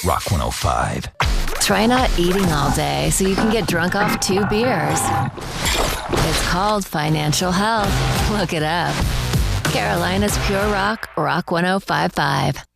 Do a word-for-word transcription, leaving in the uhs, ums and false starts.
Rock one oh five. Try not eating all day so you can get drunk off two beers. It's called financial health. Look it up. Carolina's Pure Rock, Rock one oh five point five.